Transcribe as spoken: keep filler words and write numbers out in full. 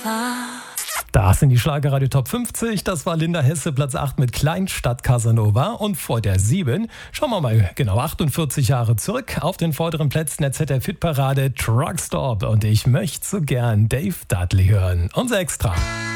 Das sind die Schlagerradio Top fünfzig. Das war Linda Hesse, Platz acht mit Kleinstadt Casanova. Und vor der sieben schauen wir mal genau achtundvierzig Jahre zurück. Auf den vorderen Plätzen der Z D F-Hitparade Truckstop. Und ich möchte so gern Dave Dudley hören. Unser Extra.